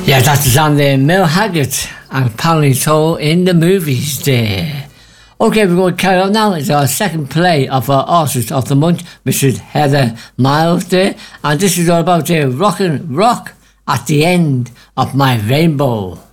Yeah, that is on there, Mel Haggart and Pally Toll in the movies there. Okay, we're going to carry on now. It's our second play of our Artist of the Month, Mrs. Heather Miles there. And this is all about rock at the end of my rainbow.